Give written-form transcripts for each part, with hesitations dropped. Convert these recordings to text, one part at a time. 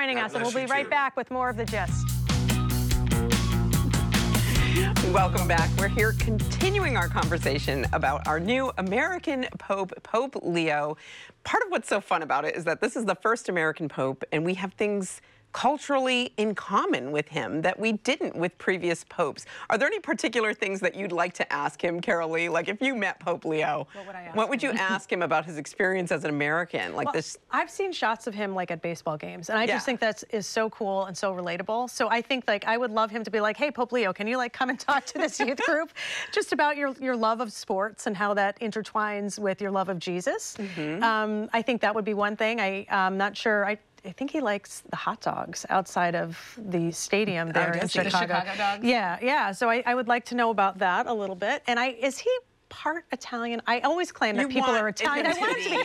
joining us, and we'll be right back with more of The Gist. Welcome back. We're here continuing our conversation about our new American Pope, Pope Leo. Part of what's so fun about it is that this is the first American Pope, and we have things culturally in common with him that we didn't with previous popes. Are there any particular things that you'd like to ask him, Carol Lee? Like if you met Pope Leo, what would you ask him about his experience as an American? Like this. I've seen shots of him like at baseball games, and I just think that is so cool and so relatable. So I think like I would love him to be like, hey, Pope Leo, can you like come and talk to this youth group just about your love of sports and how that intertwines with your love of Jesus? I think that would be one thing. I'm not sure. I think he likes the hot dogs outside of the stadium there in Chicago. The Chicago dogs? Yeah. So I would like to know about that a little bit. And is he part Italian? I always claim that people are Italian. I want him to be.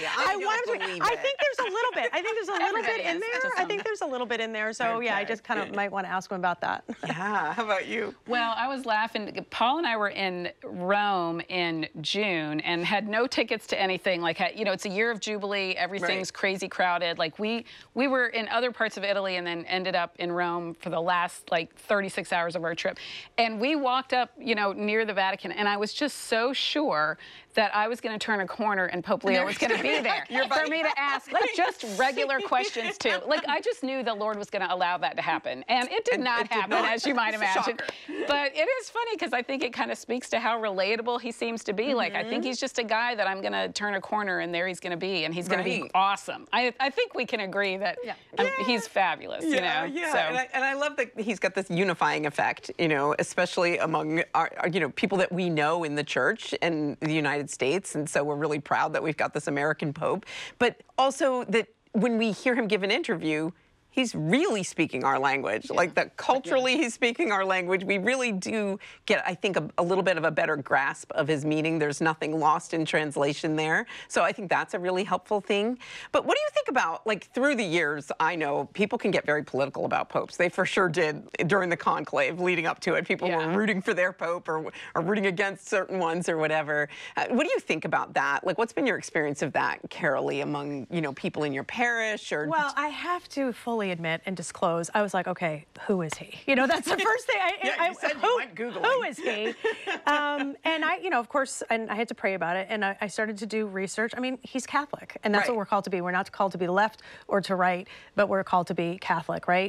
I think there's a little bit. I think there's a little bit in there. I think there's a little bit in there. So yeah, I just kind of might want to ask him about that. Yeah. How about you? Well, I was laughing. Paul and I were in Rome in June and had no tickets to anything. Like, you know, it's a year of Jubilee. Everything's crazy crowded. Like we were in other parts of Italy and then ended up in Rome for the last like 36 hours of our trip. And we walked up, you know, near the Vatican, and I was just so sure that I was going to turn a corner and Pope Leo was going to be there for me to ask like just regular questions too. Like I just knew the Lord was going to allow that to happen, and it did not happen, as you might imagine. But it is funny because I think it kind of speaks to how relatable he seems to be. Like I think he's just a guy that I'm going to turn a corner and there he's going to be, and he's going to be awesome. I think we can agree that he's fabulous. You know? Yeah. So. And I love that he's got this unifying effect. You know, especially among our people that we know in the church and the United States, and so we're really proud that we've got this American Pope, but also that when we hear him give an interview, he's really speaking our language. Like that culturally he's speaking our language. We really do get, I think, a little bit of a better grasp of his meaning. There's nothing lost in translation there. So I think that's a really helpful thing. But what do you think about, like through the years, I know people can get very political about popes. They for sure did during the conclave leading up to it. People were rooting for their pope or rooting against certain ones or whatever. What do you think about that? Like what's been your experience of that, Carol Lee, among, people in your parish? Or well, I have to fully admit and disclose, I was like, okay, who is he? That's the first thing you said you went Googling. Who is he? And I, of course, and I had to pray about it, and I started to do research. I mean, he's Catholic, and that's what we're called to be. We're not called to be left or to right, but we're called to be Catholic, right?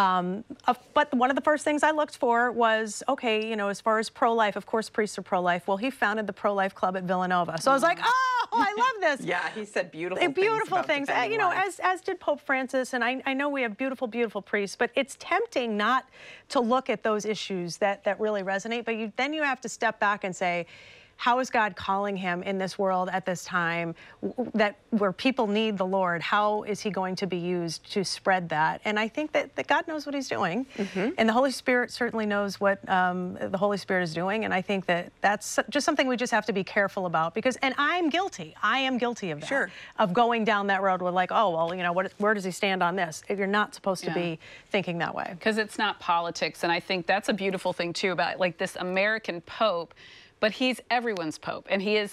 But one of the first things I looked for was, okay, as far as pro-life, of course, priests are pro-life. Well, he founded the pro-life club at Villanova. So I was like, oh, I love this. Yeah, he said beautiful things. As did Pope Francis, and I know we have beautiful, beautiful priests, but it's tempting not to look at those issues that really resonate, but then you have to step back and say, how is God calling him in this world at this time where people need the Lord? How is he going to be used to spread that? And I think that God knows what he's doing. And the Holy Spirit certainly knows what the Holy Spirit is doing. And I think that that's just something we just have to be careful about because, and I'm guilty. I am guilty of that. Of going down that road with like, oh, well, where does he stand on this? You're not supposed to be thinking that way. Because it's not politics. And I think that's a beautiful thing too about like this American Pope. But he's everyone's pope, and he is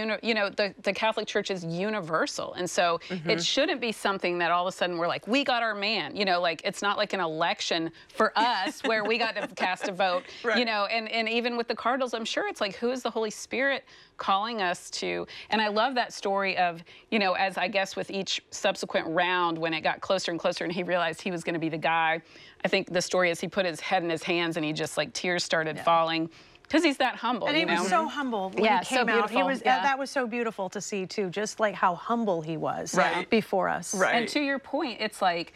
the Catholic Church is universal, and so it shouldn't be something that all of a sudden we're like, we got our man, like it's not like an election for us where we got to cast a vote, and even with the Cardinals, I'm sure it's like, who is the Holy Spirit calling us to? And I love that story of, as I guess with each subsequent round, when it got closer and closer and he realized he was going to be the guy, I think the story is he put his head in his hands and he just like tears started falling. Because he's that humble, and he was so humble when he came out. That was so beautiful to see too, just like how humble he was before us. And to your point, it's like,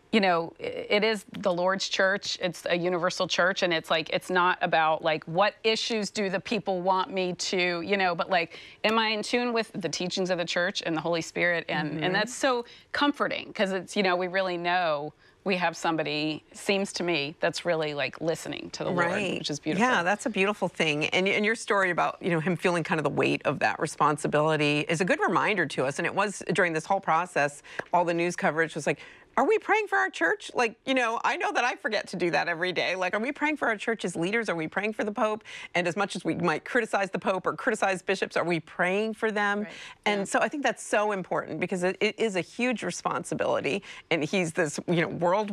it is the Lord's church. It's a universal church, and it's like it's not about like what issues do the people want me to, but like, am I in tune with the teachings of the church and the Holy Spirit? And that's so comforting because it's we really know. We have somebody, seems to me, that's really like listening to the Lord, which is beautiful. Yeah, that's a beautiful thing. And your story about, him feeling kind of the weight of that responsibility is a good reminder to us. And it was during this whole process, all the news coverage was like, are we praying for our church? Like, I know that I forget to do that every day. Like, are we praying for our church as leaders? Are we praying for the Pope? And as much as we might criticize the Pope or criticize bishops, are we praying for them? And so I think that's so important because it is a huge responsibility. And he's this, world